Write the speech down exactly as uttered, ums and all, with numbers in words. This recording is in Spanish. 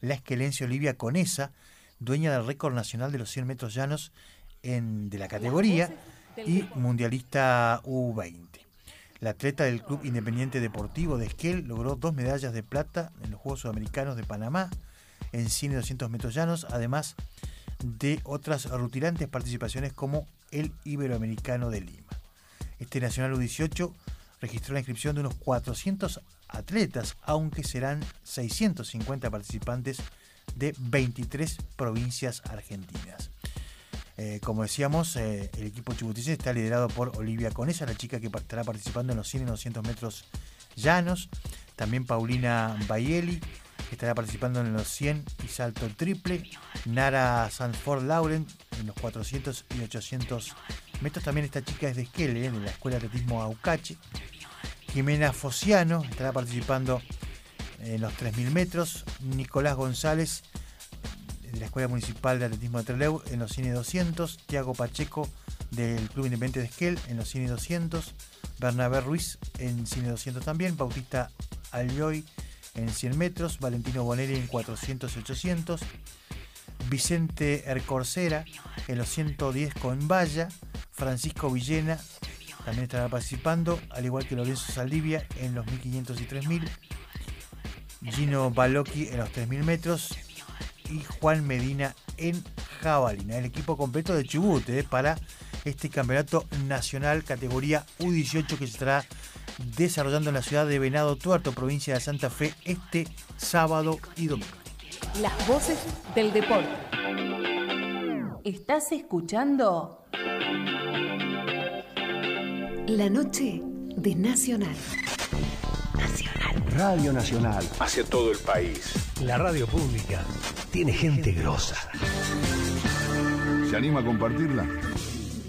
la esquelense Olivia Conesa, dueña del récord nacional de los cien metros llanos en, de la categoría y mundialista U veinte. La atleta del Club Independiente Deportivo de Esquel logró dos medallas de plata en los Juegos Sudamericanos de Panamá en cien y doscientos metros llanos, además de otras rutilantes participaciones como el Iberoamericano de Lima. Este Nacional U dieciocho registró la inscripción de unos cuatrocientos atletas, aunque serán seiscientos cincuenta participantes de veintitrés provincias argentinas. Eh, como decíamos, eh, el equipo chubutense está liderado por Olivia Conesa, la chica que estará participando en los cien y doscientos metros llanos. También Paulina Baieli, que estará participando en los cien y salto triple. Nara Sanford Lauren en los cuatrocientos y ochocientos metros. También esta chica es de Esquel, eh, de la Escuela de Atletismo Aucache. Jimena Fociano estará participando en los tres mil metros. Nicolás González, de la Escuela Municipal de Atletismo de Trelew, en los cien y doscientos. Tiago Pacheco, del Club Independiente de Esquel, en los cien y doscientos. Bernabé Ruiz, en cien y doscientos también. Bautista Alloy, en cien metros. Valentino Bonelli, en cuatrocientos y ochocientos. Vicente Ercorsera, en los ciento diez con valla. Francisco Villena también estará participando, al igual que Lorenzo Saldivia, en los mil quinientos y tres mil. Gino Balocchi, en los tres mil metros. Y Juan Medina en jabalina. El equipo completo de Chubut eh, para este campeonato nacional categoría U dieciocho que se estará desarrollando en la ciudad de Venado Tuerto, provincia de Santa Fe, este sábado y domingo. Las voces del deporte. ¿Estás escuchando? La noche de Nacional. Nacional. Radio Nacional. Hacia todo el país. La radio pública tiene gente grosa. ¿Se anima a compartirla?